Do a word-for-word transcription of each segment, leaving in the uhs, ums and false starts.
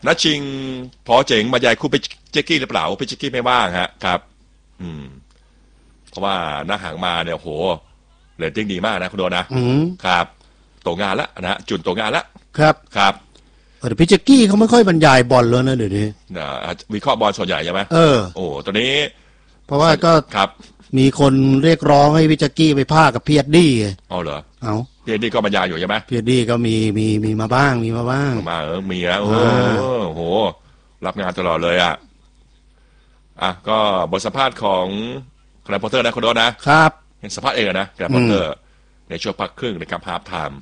นัดชิงพอเจ๋งบรรยายคู่พิจิกกี้หรือเปล่าพิจิกกี้ไม่ว่างฮะครับอืมเพราะว่าหน้าหางมาเนี่ยโหเรตติ้งดีมากนะคุณโดนะครับตกงานละนะจุนตกงานละครับครับแต่พิจิกกี้เขาไม่ค่อยบรรยายบอลแล้วนะเดี๋ยวนี้นะวิเคราะห์บอลส่วนใหญ่ใช่ไหมเออโอ้ตอนนี้เพราะว่าก็ครับมีคนเรียกร้องให้พิจิกกี้ไปพากกับเพียดดี้อ๋อเหรอเอาเพียดดี้ก็บรรยายอยู่ใช่ไหมเพียดดี้ก็มีมีมีมาบ้างมีมาบ้างมาเออมีแล้วโอ้โหรับงานตลอดเลยอ่ะอ่ะก็บทสัมภาษณ์ของแกรนด์พอตเตอร์นะคุณโดนะครับเห็นสัมภาษณ์เองนะแกรนด์พอตเตอร์ในช่วงพักครึ่งนะครับฮาล์ฟไทม์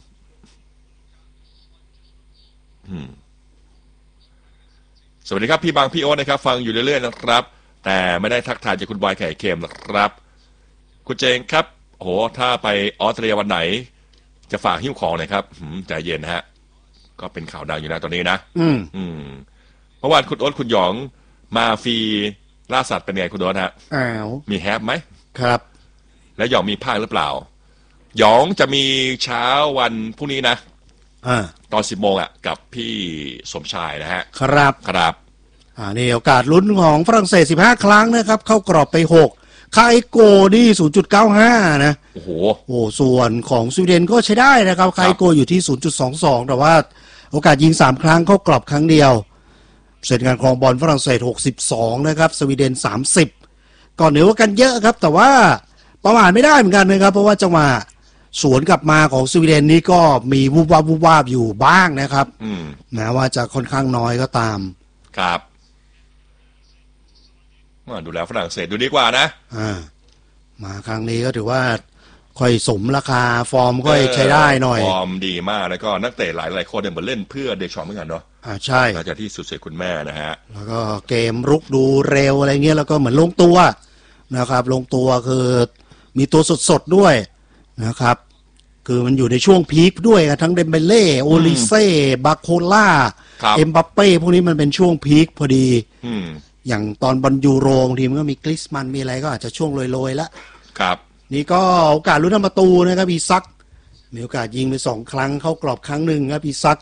สวัสดีครับพี่บางพี่โอ๊ตนะครับฟังอยู่เรื่อยๆนะครับแต่ไม่ได้ทักทายจากคุณบอยไข่เค็มนะครับคุณเจงครับโอ้โหถ้าไปออสเตรเลียวันไหนจะฝากหิ้วของหน่อยครับใจเย็นนะฮะก็เป็นข่าวดังอยู่นะตอนนี้นะอืมอืมเมื่อวานคุณโอ๊ตคุณหยองมาฟรีล่าสัตว์เป็นไงคุณโอ๊ตฮะอ้าวมีแฮปไหมครับแล้วหยองมีภาคหรือเปล่าหยองจะมีเช้าวันพรุ่งนี้นะอ่าตอนสิบโมงอ่ะกับพี่สมชายนะฮะครับครับอ่านี่โอกาสลุ้นของฝรั่งเศสสิบห้าครั้งนะครับเข้ากรอบไปหกคาไอโกนี่ ศูนย์จุดเก้าห้า นะโอ้โหโอ้ส่วนของสวีเดนก็ใช้ได้นะครับคาไอโกอยู่ที่ ศูนย์จุดสองสอง แต่ว่าโอกาสยิงสามครั้งเข้ากรอบครั้งเดียวเสร็จงานครองบอลฝรั่งเศสหกสิบสองนะครับสวีเดนสามสิบก่อนเหนือกว่ากันเยอะครับแต่ว่าประมาทไม่ได้เหมือนกันนะครับเพราะว่าจังหวะสวนกลับมาของสวีเดนนี้ก็มีวุบวับวุบวาบอยู่บ้างนะครับแม้ว่าจะค่อนข้างน้อยก็ตามครับดูแล้วฝรั่งเศสดูดีกว่านะอ่ามาครั้งนี้ก็ถือว่าค่อยสมราคาฟอร์มค่อยใช้ได้หน่อยฟอร์มดีมากแล้วก็นักเตะหลายหลายคนเนี่ยเหมือนเล่นเพื่อเดชองเหมือนกันเนาะอ่าใช่หลังจากที่สุดเสียคุณแม่นะฮะแล้วก็เกมรุกดูเร็วอะไรเงี้ยแล้วก็เหมือนลงตัวนะครับลงตัวคือมีตัวสดๆด้วยนะครับคือมันอยู่ในช่วงพีคด้วยทั้งเดมเบเล่โอลิเซ่บาโคล่าเอ็มบัปเป้พวกนี้มันเป็นช่วงพีคพอดีอย่างตอนบอลยูโรทีมก็มีกริสมันมีอะไรก็อาจจะช่วงโรยๆแล้วครับนี่ก็โอกาสลุ้นประตูนะครับอีซักมีโอกาสยิงไปสองครั้งเข้ากรอบครั้งหนึ่งครับอีซัก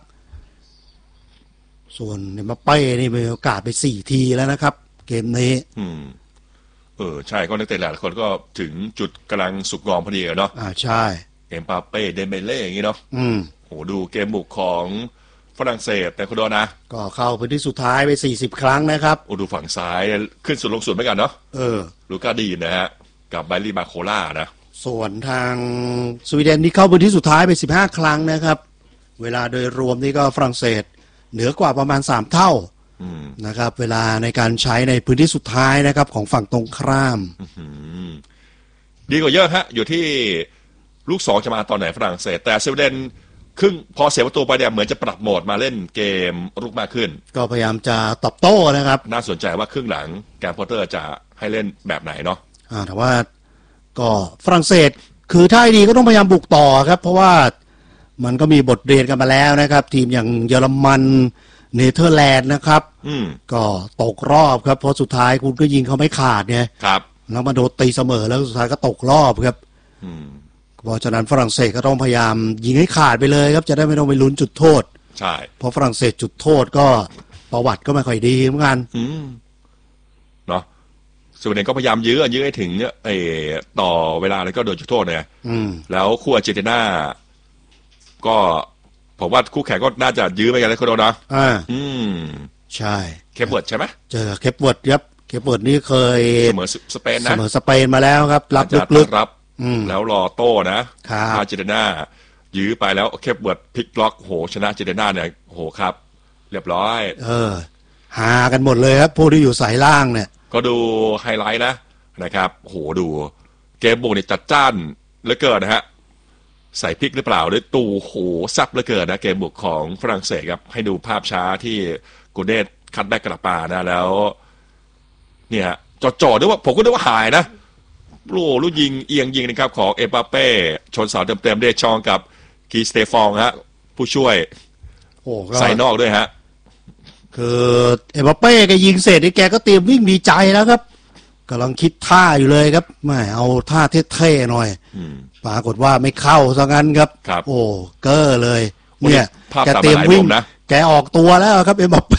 ส่วนเอ็มบัปเป้นี่มีโอกาสไปสี่ทีแล้วนะครับเกมนี้อืมเออใช่ก็นักเตะหลายคนก็ถึงจุดกำลังสุกงอมพอดีเนาะอ่าใช่เอ็มบัปเป้เดมเบเล่อย่างงี้เนาะอืมโหดูเกมบุกของฝรั่งเศสแต่คุณโดนะก็เข้าพื้นที่สุดท้ายไปสี่สิบครั้งนะครับโอ้ดูฝั่งซ้ายขึ้นสุดลงสุดเหมือนกันเนาะเออลูก้าดีนะฮะกับไบลี่บาโคล่านะส่วนทางสวีเดนนี่เข้าพื้นที่สุดท้ายไปสิบห้าครั้งนะครับเวลาโดยรวมนี่ก็ฝรั่งเศสเหนือกว่าประมาณสามเท่านะครับเวลาในการใช้ในพื้นที่สุดท้ายนะครับของฝั่งตรงข้ามดีกว่าเยอะฮะอยู่ที่ลูกสองจะมาตอนไหนฝรั่งเศสแต่สวีเดนครึ่งพอเสียประตูไปเนี่ยเหมือนจะปรับโหมดมาเล่นเกมรุกมากขึ้นก็พยายามจะตอบโต้นะครับน่าสนใจว่าครึ่งหลังแกรนด์พอตเตอร์จะให้เล่นแบบไหนเนาะอ่าแต่ว่าก็ฝรั่งเศสคือถ้าดีก็ต้องพยายามบุกต่อครับเพราะว่ามันก็มีบทเรียนกันมาแล้วนะครับทีมอย่างเยอรมันเนเธอร์แลนด์นะครับก็ตกรอบครับเพราะสุดท้ายคุณก็ยิงเขาไม่ขาดเนี่ยครับแล้วมาโดนตีเสมอแล้วสุดท้ายก็ตกรอบครับเพราะฉะนั้นฝรั่งเศสก็ต้องพยายามยิงให้ขาดไปเลยครับจะได้ไม่ต้องไปลุ้นจุดโทษใช่เพราะฝรั่งเศสจุดโทษก็ประวัติก็ไม่ค่อยดีเหมือนกันเนาะสวีเดนก็พยายามยื้อยื้อให้ถึงเนี่ยต่อเวลาแล้วก็โดนจุดโทษเนี่ยแล้วคู่อาร์เจนตินาก็ผมว่าคู่แข่งก็น่าจะยื้อไปกันแล้วคุณโดนะอ่าอืมใช่เคปเวิร์ดใช่ไหมเจอเคปเวิร์ดครับเคปเวิร์ดนี่เคยเสมอสเปนนะเสมอสเปนมาแล้วครับรับลึกๆรับแล้วรอโต้นะอาร์เจนตินายื้อไปแล้วเคปเวิร์ดพลิกล็อกโหชนะอาร์เจนตินาเนี่ยโหครับเรียบร้อยเออหากันหมดเลยครับผู้ที่อยู่สายล่างเนี่ยก็ดูไฮไลท์นะนะครับโหดูเกมบุกนี่จัดจ้านเหลือเกินนะฮะใส่พริกหรือเปล่าด้วยตูโหซับเหลือเกินนะเกมบุกของฝรั่งเศสครับให้ดูภาพช้าที่กูเดสคัดได้กระปานะแล้วเนี่ยจ่อๆด้วยว่าผมก็นึกว่าหายนะลูกลูกยิงเอียงยิงนะครับของเอ็มบัปเป้ชนเสาเต็มๆเดชองกับกีสเตฟองฮะผู้ช่วยโอ้ใส่นอกด้วยฮะคือเอ็มบัปเป้แกยิงเสร็จนี่แกก็เตรียมวิ่งดีใจแล้วครับกำลังคิดท่าอยู่เลยครับไม่เอาท่าเท่ๆหน่อยปรากฏว่าไม่เข้าซะงั้นครับโอ้เก้อเลยเนี่ยแกเตรียมวิ่งนะแกออกตัวแล้วครับเอ็มบัปเป้